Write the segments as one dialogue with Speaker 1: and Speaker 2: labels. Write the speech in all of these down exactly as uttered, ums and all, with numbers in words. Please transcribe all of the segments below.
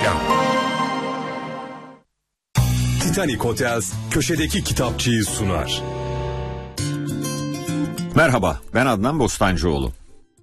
Speaker 1: Reklam. Titanic Hotels köşedeki kitapçıyı sunar.
Speaker 2: Merhaba, ben Adnan Bostancıoğlu.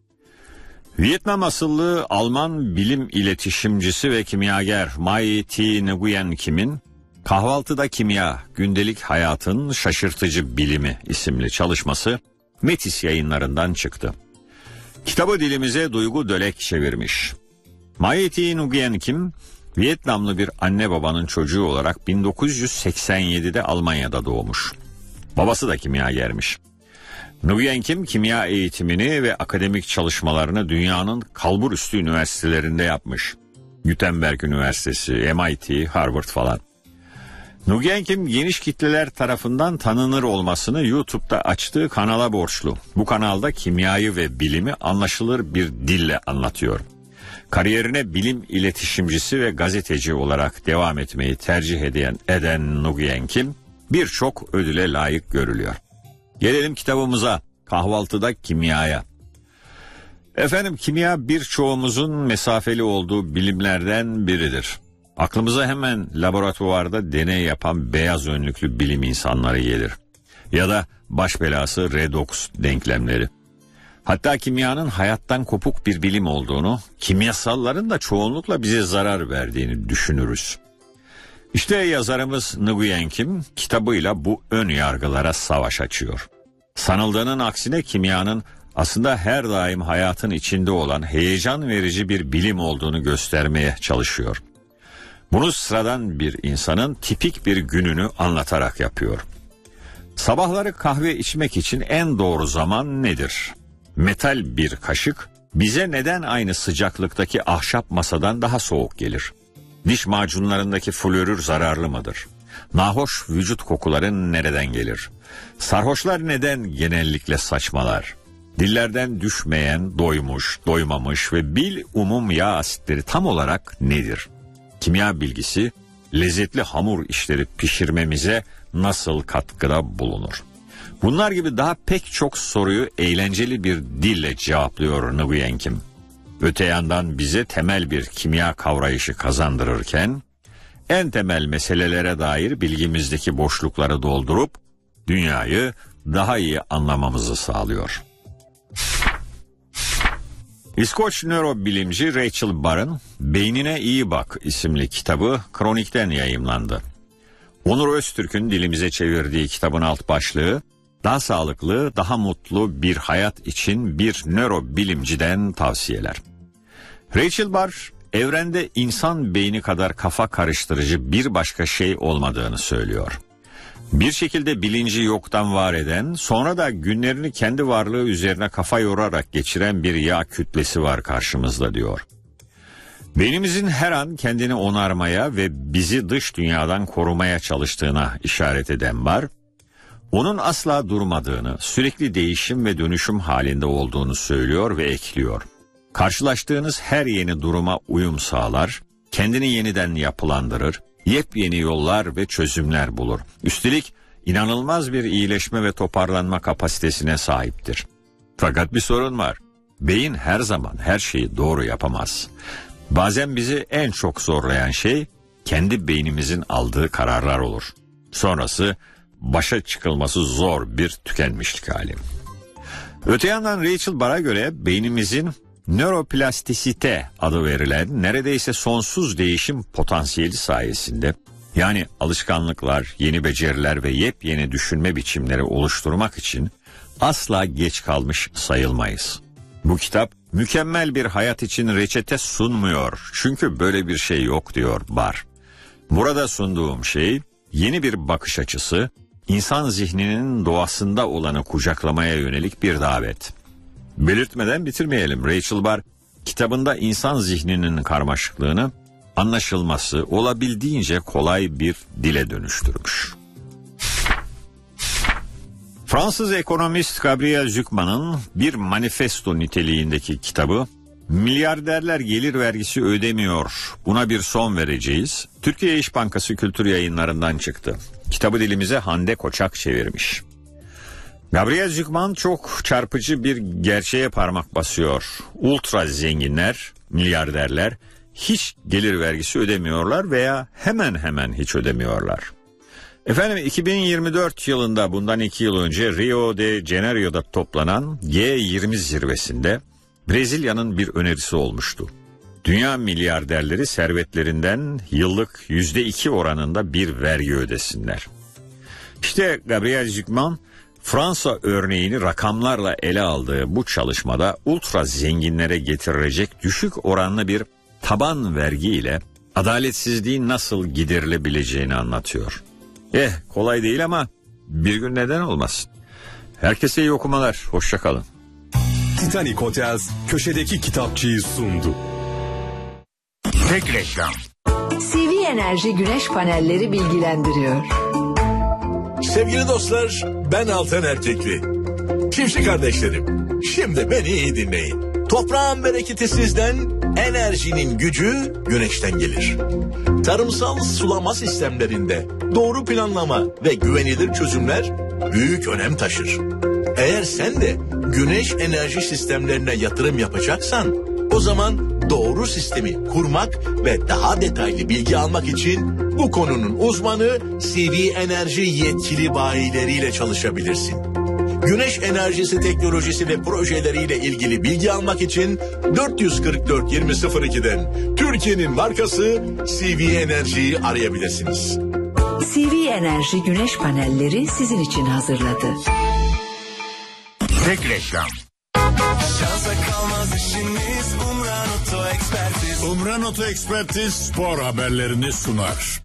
Speaker 2: Vietnam asıllı Alman bilim iletişimcisi ve kimyager Mai T. Nguyen Kim'in Kahvaltıda Kimya, Gündelik Hayatın Şaşırtıcı Bilimi isimli çalışması Metis yayınlarından çıktı. Kitabı dilimize Duygu Dölek çevirmiş. Mai T. Nguyen Kim, Vietnamlı bir anne babanın çocuğu olarak bin dokuz yüz seksen yedide Almanya'da doğmuş. Babası da kimyagermiş. Nguyen Kim, kimya eğitimini ve akademik çalışmalarını dünyanın kalburüstü üniversitelerinde yapmış. Gutenberg Üniversitesi, M I T, Harvard falan. Nguyen Kim geniş kitleler tarafından tanınır olmasını YouTube'da açtığı kanala borçlu. Bu kanalda kimyayı ve bilimi anlaşılır bir dille anlatıyor. Kariyerine bilim iletişimcisi ve gazeteci olarak devam etmeyi tercih eden, eden Nguyen Kim birçok ödüle layık görülüyor. Gelelim kitabımıza, Kahvaltıda Kimyaya. Efendim, kimya birçoğumuzun mesafeli olduğu bilimlerden biridir. Aklımıza hemen laboratuvarda deney yapan beyaz önlüklü bilim insanları gelir. Ya da baş belası redoks denklemleri. Hatta kimyanın hayattan kopuk bir bilim olduğunu, kimyasalların da çoğunlukla bize zarar verdiğini düşünürüz. İşte yazarımız Nguyen Kim kitabıyla bu ön yargılara savaş açıyor. Sanıldığının aksine kimyanın aslında her daim hayatın içinde olan heyecan verici bir bilim olduğunu göstermeye çalışıyor. Bunu sıradan bir insanın tipik bir gününü anlatarak yapıyor. Sabahları kahve içmek için en doğru zaman nedir? Metal bir kaşık bize neden aynı sıcaklıktaki ahşap masadan daha soğuk gelir? Diş macunlarındaki florür zararlı mıdır? Nahoş vücut kokuları nereden gelir? Sarhoşlar neden genellikle saçmalar? Dillerden düşmeyen, doymuş, doymamış ve bil umum yağ asitleri tam olarak nedir? Kimya bilgisi lezzetli hamur işleri pişirmemize nasıl katkıda bulunur? Bunlar gibi daha pek çok soruyu eğlenceli bir dille cevaplıyor Nguyen Kim. Öte yandan bize temel bir kimya kavrayışı kazandırırken en temel meselelere dair bilgimizdeki boşlukları doldurup dünyayı daha iyi anlamamızı sağlıyor. İskoç nörobilimci Rachel Barr'ın Beynine İyi Bak isimli kitabı Kronik'ten yayımlandı. Onur Öztürk'ün dilimize çevirdiği kitabın alt başlığı daha sağlıklı, daha mutlu bir hayat için bir nörobilimciden tavsiyeler. Rachel Barr, evrende insan beyni kadar kafa karıştırıcı bir başka şey olmadığını söylüyor. Bir şekilde bilinci yoktan var eden, sonra da günlerini kendi varlığı üzerine kafa yorarak geçiren bir yağ kütlesi var karşımızda diyor. Beynimizin her an kendini onarmaya ve bizi dış dünyadan korumaya çalıştığına işaret eden var. Onun asla durmadığını, sürekli değişim ve dönüşüm halinde olduğunu söylüyor ve ekliyor. Karşılaştığınız her yeni duruma uyum sağlar, kendini yeniden yapılandırır, yepyeni yollar ve çözümler bulur. Üstelik inanılmaz bir iyileşme ve toparlanma kapasitesine sahiptir. Fakat bir sorun var. Beyin her zaman her şeyi doğru yapamaz. Bazen bizi en çok zorlayan şey kendi beynimizin aldığı kararlar olur. Sonrası başa çıkılması zor bir tükenmişlik hali. Öte yandan Rachel Barr'a göre beynimizin nöroplastisite adı verilen neredeyse sonsuz değişim potansiyeli sayesinde, yani alışkanlıklar, yeni beceriler ve yepyeni düşünme biçimleri oluşturmak için asla geç kalmış sayılmayız. Bu kitap mükemmel bir hayat için reçete sunmuyor, çünkü böyle bir şey yok diyor Barr. Burada sunduğum şey yeni bir bakış açısı, insan zihninin doğasında olanı kucaklamaya yönelik bir davet. Belirtmeden bitirmeyelim. Rachel Barr kitabında insan zihninin karmaşıklığını anlaşılması olabildiğince kolay bir dile dönüştürmüş. Fransız ekonomist Gabriel Zucman'ın bir manifesto niteliğindeki kitabı Milyarderler gelir vergisi ödemiyor, buna bir son vereceğiz, Türkiye İş Bankası Kültür Yayınları'ndan çıktı. Kitabı dilimize Hande Koçak çevirmiş. Gabriel Zucman çok çarpıcı bir gerçeğe parmak basıyor. Ultra zenginler, milyarderler hiç gelir vergisi ödemiyorlar veya hemen hemen hiç ödemiyorlar. Efendim iki bin yirmi dört yılında bundan iki yıl önce Rio de Janeiro'da toplanan G yirmi zirvesinde Brezilya'nın bir önerisi olmuştu. Dünya milyarderleri servetlerinden yıllık yüzde iki oranında bir vergi ödesinler. İşte Gabriel Zucman Fransa örneğini rakamlarla ele aldığı bu çalışmada ultra zenginlere getirilecek düşük oranlı bir taban vergi ile adaletsizliğin nasıl giderilebileceğini anlatıyor. Eh kolay değil ama bir gün neden olmasın. Herkese iyi okumalar, hoşça kalın.
Speaker 1: Titanic Hotels köşedeki kitapçıyı sundu.
Speaker 3: Tek reklam.
Speaker 4: C V Enerji güneş panelleri bilgilendiriyor.
Speaker 3: Sevgili dostlar, ben Altan Erkekli. Çiftçi kardeşlerim, şimdi beni iyi dinleyin. Toprağın bereketi sizden, enerjinin gücü güneşten gelir. Tarımsal sulama sistemlerinde doğru planlama ve güvenilir çözümler büyük önem taşır. Eğer sen de güneş enerji sistemlerine yatırım yapacaksan, o zaman doğru sistemi kurmak ve daha detaylı bilgi almak için bu konunun uzmanı C V Enerji yetkili bayileriyle çalışabilirsin. Güneş enerjisi teknolojisi ve projeleriyle ilgili bilgi almak için dört yüz kırk dört yirmi sıfır iki'den Türkiye'nin markası C V Enerji'yi arayabilirsiniz.
Speaker 4: C V Enerji güneş panelleri sizin için hazırladı.
Speaker 3: Tek reklam.
Speaker 5: Şansa kalmaz işiniz Umran Oto Ekspertiz.
Speaker 6: Umran Oto Ekspertiz spor haberlerini sunar.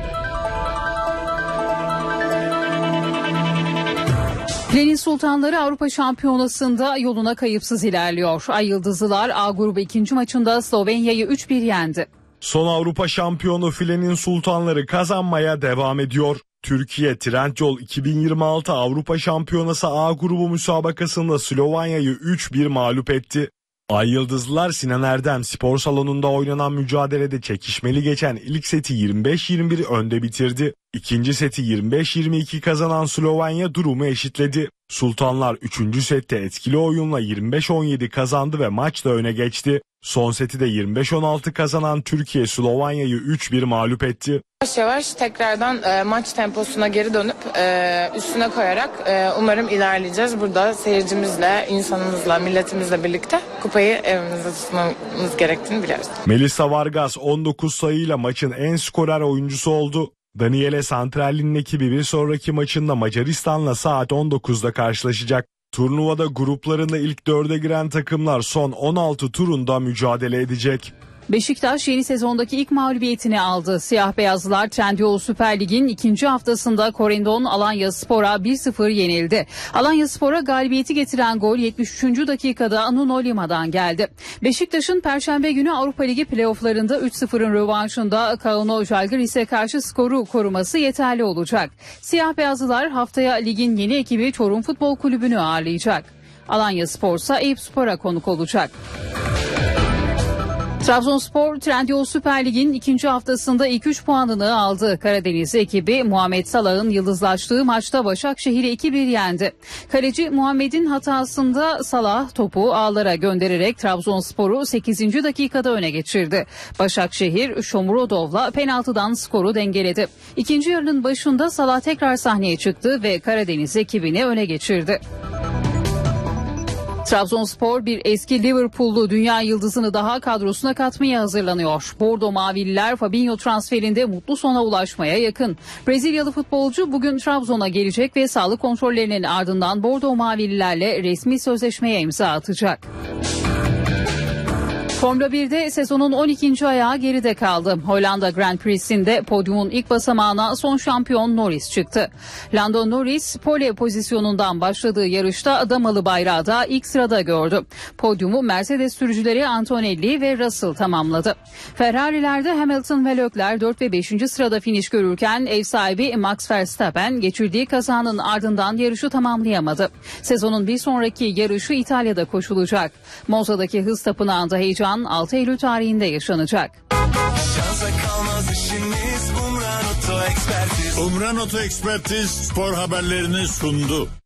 Speaker 7: Filenin Sultanları Avrupa Şampiyonası'nda yoluna kayıpsız ilerliyor. Ay Yıldızlılar A grubu ikinci maçında Slovenya'yı üç bir yendi.
Speaker 8: Son Avrupa şampiyonu Filenin Sultanları kazanmaya devam ediyor. Türkiye Trendyol iki bin yirmi altı Avrupa Şampiyonası A grubu müsabakasında Slovenya'yı üç bir mağlup etti. Ay Yıldızlılar Sinan Erdem Spor Salonu'nda oynanan mücadelede çekişmeli geçen ilk seti yirmi beş yirmi bir önde bitirdi. İkinci seti yirmi beş yirmi iki kazanan Slovenya durumu eşitledi. Sultanlar üçüncü sette etkili oyunla yirmi beş on yedi kazandı ve maçta öne geçti. Son seti de yirmi beş on altı kazanan Türkiye Slovenya'yı üç bir mağlup etti.
Speaker 9: Yavaş yavaş tekrardan e, maç temposuna geri dönüp e, üstüne koyarak e, umarım ilerleyeceğiz. Burada seyircimizle, insanımızla, milletimizle birlikte kupayı evimizde tutmamız gerektiğini biliyoruz.
Speaker 8: Melissa Vargas on dokuz sayıyla maçın en skorer oyuncusu oldu. Daniele Santralli'nin ekibi bir sonraki maçında Macaristan'la saat on dokuzda karşılaşacak. Turnuvada gruplarında ilk dörde giren takımlar son on altı turunda mücadele edecek.
Speaker 7: Beşiktaş yeni sezondaki ilk mağlubiyetini aldı. Siyah beyazlılar Trendyol Süper Lig'in ikinci haftasında Korendon Alanyaspor'a bir sıfır yenildi. Alanyaspor'a galibiyeti getiren gol yetmiş üçüncü dakikada Nuno Lima'dan geldi. Beşiktaş'ın Perşembe günü Avrupa Ligi playofflarında üç sıfırın rövanşında Kauno Žalgiris'e karşı skoru koruması yeterli olacak. Siyah beyazlılar haftaya ligin yeni ekibi Çorum Futbol Kulübü'nü ağırlayacak. Alanyaspor ise Eyüpspor'a konuk olacak. Trabzonspor Trendyol Süper Lig'in ikinci haftasında ilk üç puanını aldı. Karadeniz ekibi Muhammed Salah'ın yıldızlaştığı maçta Başakşehir'i iki bir yendi. Kaleci Muhammed'in hatasında Salah topu ağlara göndererek Trabzonspor'u sekizinci dakikada öne geçirdi. Başakşehir Shomurodov'la penaltıdan skoru dengeledi. İkinci yarının başında Salah tekrar sahneye çıktı ve Karadeniz ekibini öne geçirdi. Trabzonspor bir eski Liverpool'lu dünya yıldızını daha kadrosuna katmaya hazırlanıyor. Bordo Mavililer Fabinho transferinde mutlu sona ulaşmaya yakın. Brezilyalı futbolcu bugün Trabzon'a gelecek ve sağlık kontrollerinin ardından Bordo Mavililerle resmi sözleşmeye imza atacak. Formula bir'de sezonun on ikinci ayağı geride kaldı. Hollanda Grand Prix'sinde podyumun ilk basamağına son şampiyon Norris çıktı. Lando Norris pole pozisyonundan başladığı yarışta damalı bayrağı da ilk sırada gördü. Podyumu Mercedes sürücüleri Antonelli ve Russell tamamladı. Ferrari'lerde Hamilton ve Leclerc dört ve beşinci sırada finiş görürken ev sahibi Max Verstappen geçirdiği kazanın ardından yarışı tamamlayamadı. Sezonun bir sonraki yarışı İtalya'da koşulacak. Monza'daki hız tapınağında heyecan altı Eylül tarihinde yaşanacak.
Speaker 5: Şansa kalmaz işiniz Umran Oto Ekspertiz.
Speaker 6: Umran Oto Ekspertiz spor haberlerini sundu.